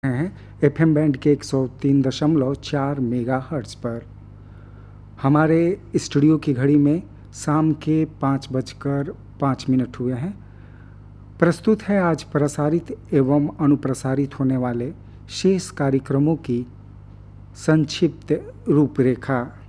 हैं FM band के 103.4 megahertz पर। हमारे स्टूडियो की घड़ी में शाम के 5:05 हुए हैं। प्रस्तुत है आज प्रसारित एवं अनुप्रसारित होने वाले शेष कार्यक्रमों की संक्षिप्त रूपरेखा।